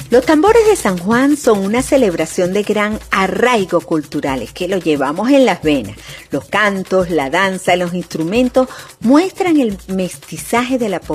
Los tambores de San Juan son una celebración de gran arraigo cultural, es que lo llevamos en las venas. Los cantos, la danza, los instrumentos muestran el mestizaje de la población